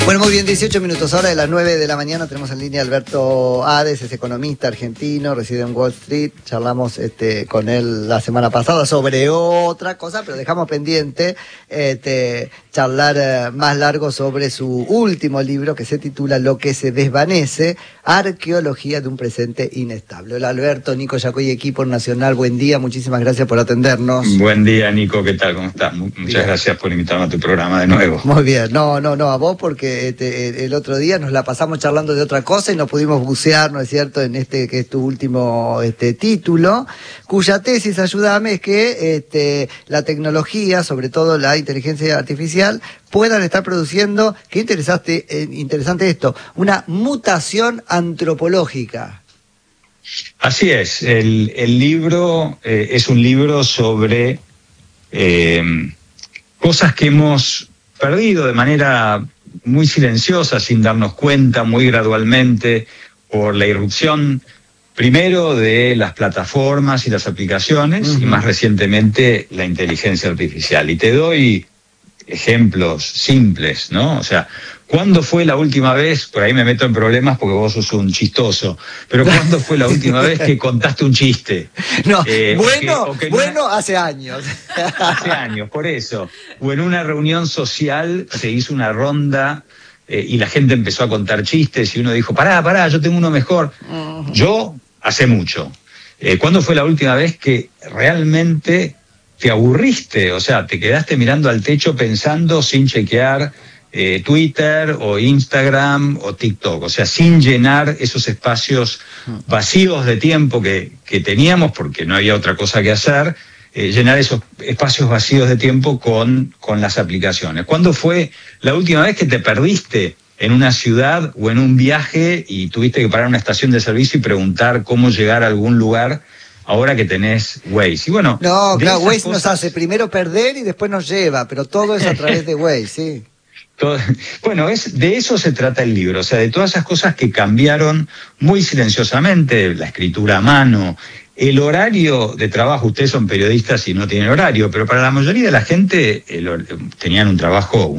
Bueno, muy bien, 18 minutos, ahora de las 9 de la mañana tenemos en línea a Alberto Hades, es economista argentino, reside en Wall Street. Charlamos con él la semana pasada sobre otra cosa, pero dejamos pendiente charlar más largo sobre su último libro que se titula Lo que se desvanece, arqueología de un presente inestable. Hola Alberto, Nico Yacoy, equipo nacional, buen día, muchísimas gracias por atendernos. Buen día Nico, ¿qué tal? ¿Cómo estás? Muchas gracias por invitarme a tu programa de nuevo. Muy bien, no, a vos porque el otro día nos la pasamos charlando de otra cosa y no pudimos bucear, ¿no es cierto?, en que es tu último título, cuya tesis, ayúdame, es que la tecnología, sobre todo la inteligencia artificial, puedan estar produciendo, qué interesante esto, una mutación antropológica. Así es, el libro es un libro sobre cosas que hemos perdido de manera muy silenciosa, sin darnos cuenta, muy gradualmente, por la irrupción primero de las plataformas y las aplicaciones, y más recientemente la inteligencia artificial. Y te doy ejemplos simples, ¿no? O sea, ¿cuándo fue la última vez? Por ahí me meto en problemas porque vos sos un chistoso, pero ¿cuándo fue la última vez que contaste un chiste? No, bueno, hace años. Hace años, por eso. O en una reunión social se hizo una ronda y la gente empezó a contar chistes y uno dijo, pará, yo tengo uno mejor. Yo, hace mucho. ¿Cuándo fue la última vez que realmente te aburriste? O sea, te quedaste mirando al techo pensando sin chequear Twitter o Instagram o TikTok, o sea, sin llenar esos espacios vacíos de tiempo que teníamos porque no había otra cosa que hacer, llenar esos espacios vacíos de tiempo con las aplicaciones. ¿Cuándo fue la última vez que te perdiste en una ciudad o en un viaje y tuviste que parar en una estación de servicio y preguntar cómo llegar a algún lugar ahora que tenés Waze? Y bueno, no, claro, Waze nos hace primero perder y después nos lleva, pero todo es a través de Waze, sí. Bueno, de eso se trata el libro, o sea, de todas esas cosas que cambiaron muy silenciosamente, la escritura a mano, el horario de trabajo. Ustedes son periodistas y no tienen horario, pero para la mayoría de la gente tenían un trabajo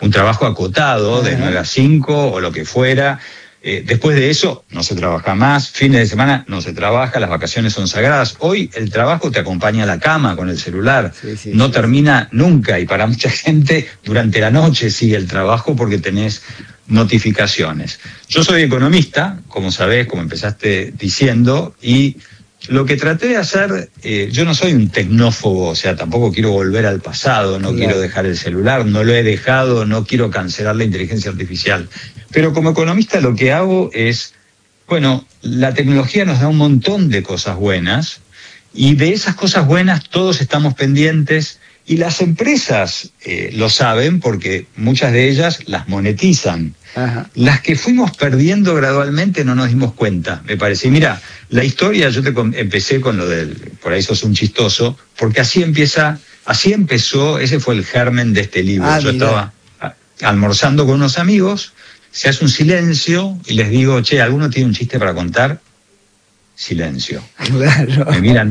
acotado, de 9 a 5 o lo que fuera. Después de eso no se trabaja más, fines de semana no se trabaja, las vacaciones son sagradas. Hoy el trabajo te acompaña a la cama con el celular, no termina nunca, y para mucha gente durante la noche sigue el trabajo porque tenés notificaciones. Yo soy economista, como sabés, como empezaste diciendo, y lo que traté de hacer, yo no soy un tecnófobo, o sea, tampoco quiero volver al pasado, no quiero dejar el celular, no lo he dejado, no quiero cancelar la inteligencia artificial. Pero como economista lo que hago es, bueno, la tecnología nos da un montón de cosas buenas, y de esas cosas buenas todos estamos pendientes, y las empresas lo saben porque muchas de ellas las monetizan. Ajá. Las que fuimos perdiendo gradualmente no nos dimos cuenta, me parece. Y mira, la historia, yo empecé con lo del, por ahí sos un chistoso, porque así empezó, ese fue el germen de este libro. Yo estaba almorzando con unos amigos, se hace un silencio y les digo, che, ¿alguno tiene un chiste para contar? Silencio. Claro.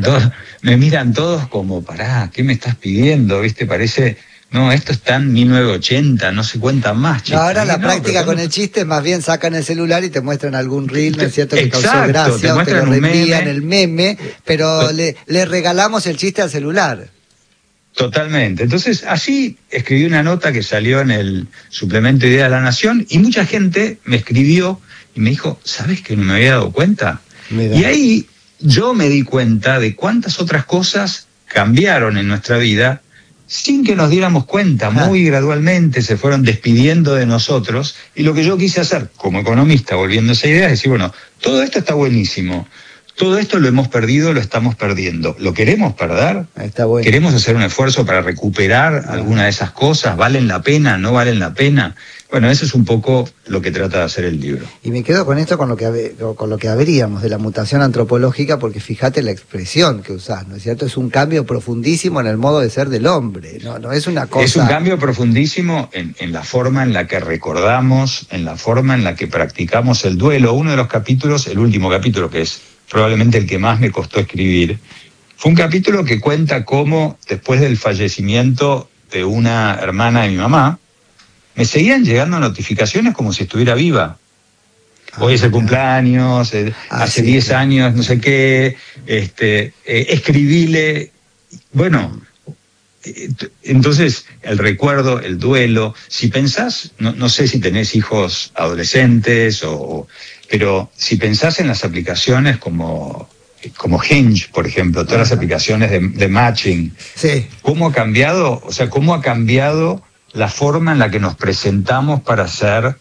Me miran todos como, pará, ¿qué me estás pidiendo? ¿Viste? Parece, no, esto está en 1980, no se cuentan más chistes. Ahora la práctica con el chiste es más bien sacan el celular y te muestran algún reel, ¿no es cierto?, que causó gracia, o te lo reenvían el meme, pero le regalamos el chiste al celular. Totalmente. Entonces, así escribí una nota que salió en el suplemento Idea de la Nación, y mucha gente me escribió y me dijo, ¿sabés que no me había dado cuenta? Mira. Y ahí yo me di cuenta de cuántas otras cosas cambiaron en nuestra vida sin que nos diéramos cuenta. Muy gradualmente se fueron despidiendo de nosotros, y lo que yo quise hacer como economista, volviendo a esa idea, es decir, bueno, todo esto está buenísimo, todo esto lo hemos perdido, lo estamos perdiendo. ¿Lo queremos perder? Está bueno. ¿Queremos hacer un esfuerzo para recuperar alguna de esas cosas? ¿Valen la pena? ¿No valen la pena? Bueno, eso es un poco lo que trata de hacer el libro. Y me quedo con esto, con lo que habríamos de la mutación antropológica, porque fíjate la expresión que usás, ¿no es cierto? Es un cambio profundísimo en el modo de ser del hombre, no es una cosa... Es un cambio profundísimo en la forma en la que recordamos, en la forma en la que practicamos el duelo. Uno de los capítulos, el último capítulo, que es probablemente el que más me costó escribir, fue un capítulo que cuenta cómo, después del fallecimiento de una hermana de mi mamá, me seguían llegando notificaciones como si estuviera viva. Hoy es el cumpleaños, hace 10 años, no sé qué, escribile. Bueno, entonces el recuerdo, el duelo, si pensás, no sé si tenés hijos adolescentes, pero si pensás en las aplicaciones como Hinge, por ejemplo, todas las aplicaciones de matching, sí. ¿Cómo ha cambiado? O sea, ¿cómo ha cambiado la forma en la que nos presentamos para ser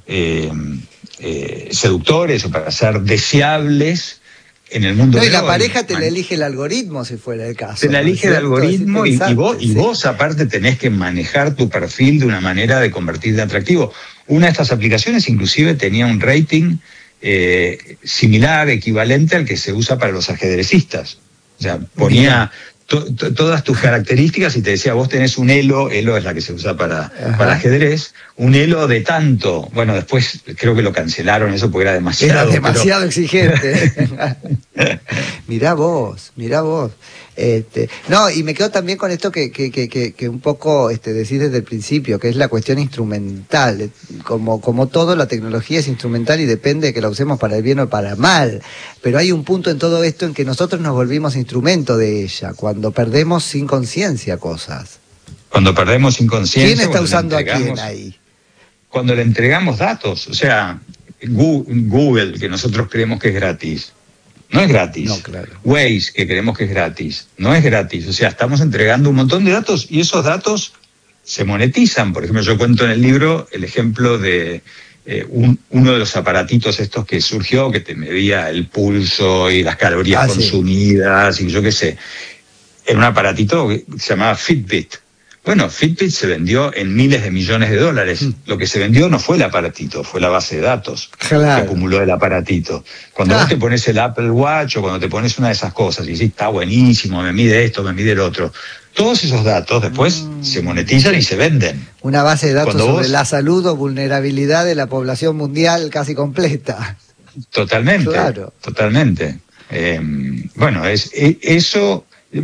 seductores o para ser deseables en el mundo de hoy? Y la pareja te la elige el algoritmo, si fuera el caso. Te la elige el algoritmo y vos aparte tenés que manejar tu perfil de una manera de convertirte en atractivo. Una de estas aplicaciones inclusive tenía un rating similar, equivalente al que se usa para los ajedrecistas. O sea, ponía todas tus características y te decía, vos tenés un elo es la que se usa para ajedrez, un elo de tanto. Bueno, después creo que lo cancelaron eso porque era demasiado. Era demasiado exigente. Mirá vos. No, y me quedo también con esto que un poco decís desde el principio, que es la cuestión instrumental. Como todo, la tecnología es instrumental y depende de que la usemos para el bien o para mal. Pero hay un punto en todo esto en que nosotros nos volvimos instrumento de ella, cuando perdemos sin conciencia cosas. Cuando perdemos sin conciencia. ¿Quién está usando a quién ahí? Cuando le entregamos datos, o sea, Google, que nosotros creemos que es gratis. No es gratis. No, claro. Waze, que creemos que es gratis. No es gratis. O sea, estamos entregando un montón de datos y esos datos se monetizan. Por ejemplo, yo cuento en el libro el ejemplo de uno de los aparatitos estos que surgió, que te medía el pulso y las calorías consumidas y yo qué sé. Era un aparatito que se llamaba Fitbit. Bueno, Fitbit se vendió en miles de millones de dólares. Lo que se vendió no fue el aparatito, fue la base de datos que acumuló el aparatito. Cuando vos te pones el Apple Watch o cuando te pones una de esas cosas y decís, está buenísimo, me mide esto, me mide el otro, todos esos datos después se monetizan y se venden. Una base de datos sobre la salud o vulnerabilidad de la población mundial casi completa. Totalmente, claro. Totalmente. Bueno, eso...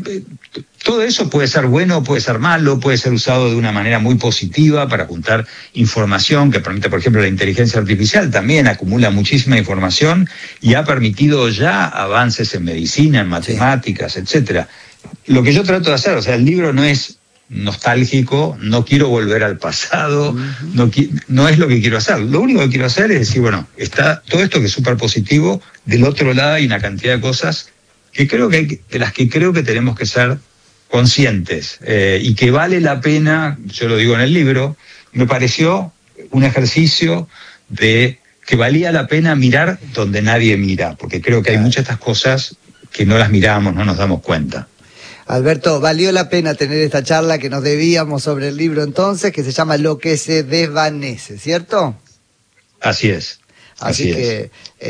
Todo eso puede ser bueno, puede ser malo, puede ser usado de una manera muy positiva para juntar información que permite, por ejemplo, la inteligencia artificial también acumula muchísima información y ha permitido ya avances en medicina, en matemáticas, etcétera. Lo que yo trato de hacer, o sea, el libro no es nostálgico, no quiero volver al pasado, no es lo que quiero hacer. Lo único que quiero hacer es decir, bueno, está todo esto que es súper positivo, del otro lado hay una cantidad de cosas que creo que de las que creo que tenemos que ser conscientes y que vale la pena, yo lo digo en el libro, me pareció un ejercicio de que valía la pena mirar donde nadie mira, porque creo que hay muchas de estas cosas que no las miramos, no nos damos cuenta. Alberto, valió la pena tener esta charla que nos debíamos sobre el libro entonces, que se llama Lo que se desvanece, ¿cierto? Así es. Así que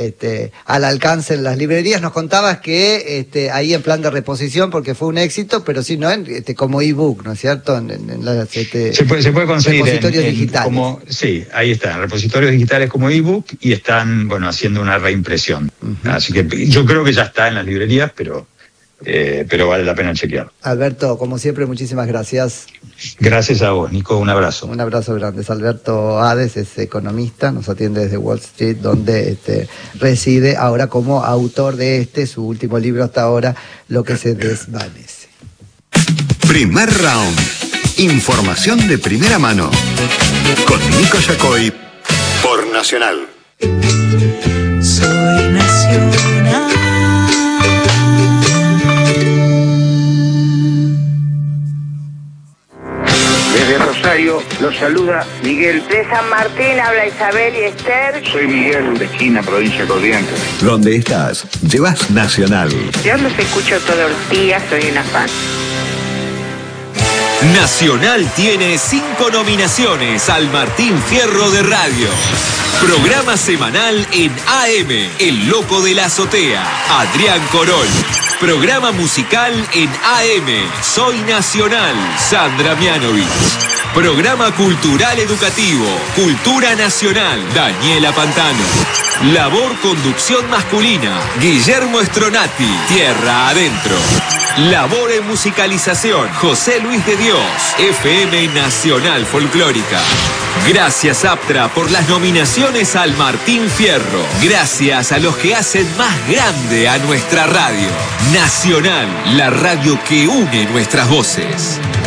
al alcance en las librerías. Nos contabas que ahí en plan de reposición, porque fue un éxito, pero sí, ¿no? Como ebook, ¿no es cierto? Se puede conseguir repositorios digitales. Sí, ahí está, repositorios digitales como ebook y están, haciendo una reimpresión. Así que yo creo que ya está en las librerías, pero vale la pena chequear. Alberto, como siempre, muchísimas gracias. Gracias a vos, Nico, un abrazo. Un abrazo grande. Es Alberto Hades, es economista, nos atiende desde Wall Street, donde reside ahora como autor de su último libro hasta ahora, Lo que se desvanece. Primer round. Información de primera mano. Con Nico Yacoy por Nacional. Soy Nacional. Desde Rosario los saluda Miguel. De San Martín habla Isabel y Esther. Soy Miguel de China, provincia de Corrientes. Donde estás, llevas Nacional. Yo los escucho todos los días, soy una fan. Nacional tiene 5 nominaciones al Martín Fierro de Radio. Programa semanal en AM, El Loco de la Azotea, Adrián Corol. Programa musical en AM, Soy Nacional, Sandra Mianovich. Programa cultural educativo, Cultura Nacional, Daniela Pantano. Labor conducción masculina, Guillermo Stronati, Tierra Adentro. Labor en musicalización, José Luis de Dios, FM Nacional Folclórica. Gracias, Aptra, por las nominaciones al Martín Fierro. Gracias a los que hacen más grande a nuestra radio. Nacional, la radio que une nuestras voces.